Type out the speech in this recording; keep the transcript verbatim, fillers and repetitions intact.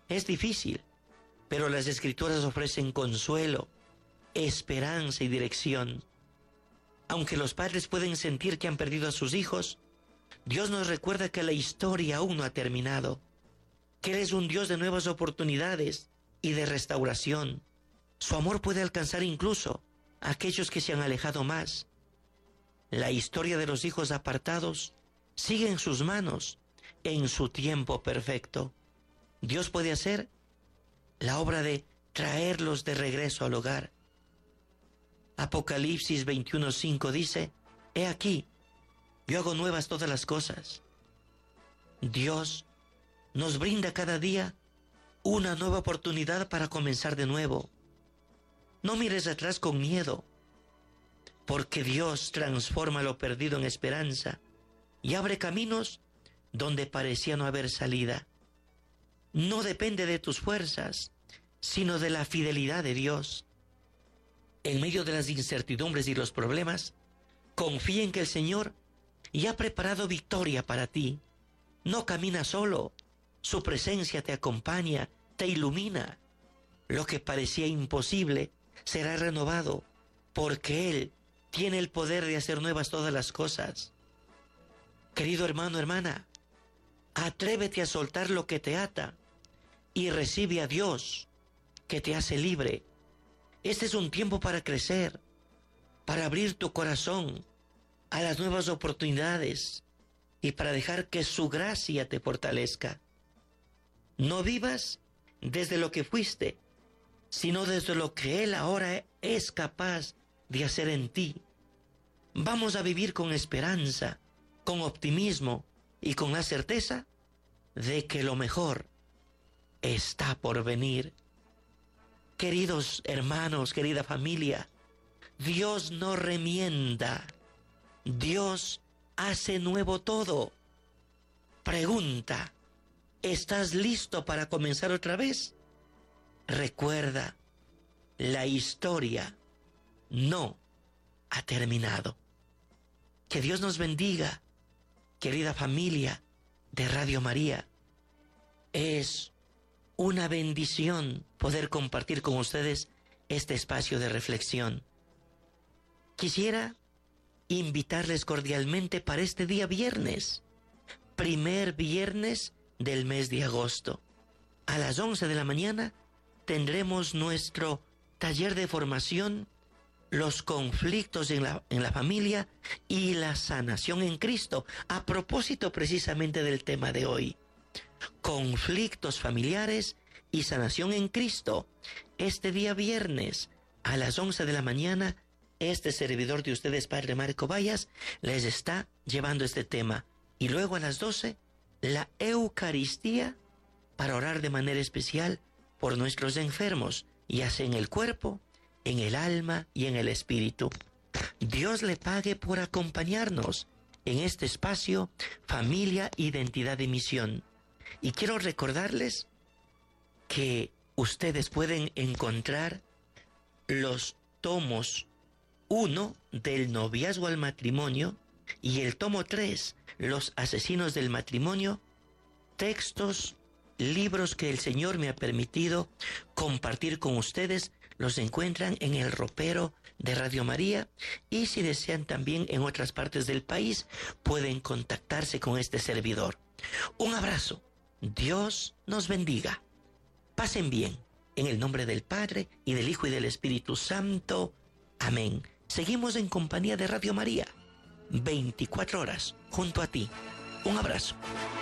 Es difícil, pero las Escrituras ofrecen consuelo, esperanza y dirección. Aunque los padres pueden sentir que han perdido a sus hijos, Dios nos recuerda que la historia aún no ha terminado, que Él es un Dios de nuevas oportunidades y de restauración. Su amor puede alcanzar incluso a aquellos que se han alejado más. La historia de los hijos apartados sigue en sus manos, en su tiempo perfecto. Dios puede hacer la obra de traerlos de regreso al hogar. Apocalipsis veintiuno cinco dice: He aquí, yo hago nuevas todas las cosas. Dios nos brinda cada día una nueva oportunidad para comenzar de nuevo. No mires atrás con miedo, porque Dios transforma lo perdido en esperanza y abre caminos donde parecía no haber salida. No depende de tus fuerzas, sino de la fidelidad de Dios. En medio de las incertidumbres y los problemas, confía en que el Señor ya ha preparado victoria para ti. No caminas solo, su presencia te acompaña, te ilumina. Lo que parecía imposible será renovado, porque Él tiene el poder de hacer nuevas todas las cosas. Querido hermano, hermana, atrévete a soltar lo que te ata y recibe a Dios, que te hace libre. Este es un tiempo para crecer, para abrir tu corazón a las nuevas oportunidades y para dejar que su gracia te fortalezca. No vivas desde lo que fuiste, sino desde lo que Él ahora es capaz de hacer en ti. Vamos a vivir con esperanza, con optimismo y con la certeza de que lo mejor está por venir. Queridos hermanos, querida familia, Dios no remienda, Dios hace nuevo todo. Pregunta: ¿estás listo para comenzar otra vez? Recuerda, la historia no ha terminado. Que Dios nos bendiga, querida familia de Radio María. Es una bendición poder compartir con ustedes este espacio de reflexión. Quisiera invitarles cordialmente para este día viernes, primer viernes del mes de agosto. A las once de la mañana tendremos nuestro taller de formación, los conflictos en la, en la familia y la sanación en Cristo, a propósito precisamente del tema de hoy. Conflictos familiares y sanación en Cristo. Este día viernes a las once de la mañana, este servidor de ustedes, Padre Marco Vallas, les está llevando este tema. Y luego a las doce, la Eucaristía para orar de manera especial por nuestros enfermos, ya sea en el cuerpo, en el alma y en el espíritu. Dios le pague por acompañarnos en este espacio Familia, Identidad y Misión. Y quiero recordarles que ustedes pueden encontrar los tomos uno del noviazgo al matrimonio y el tomo tres, los asesinos del matrimonio, textos, libros que el Señor me ha permitido compartir con ustedes. Los encuentran en el ropero de Radio María, y si desean también en otras partes del país pueden contactarse con este servidor. Un abrazo. Dios nos bendiga. Pasen bien. En el nombre del Padre, y del Hijo, y del Espíritu Santo. Amén. Seguimos en compañía de Radio María, veinticuatro horas junto a ti. Un abrazo.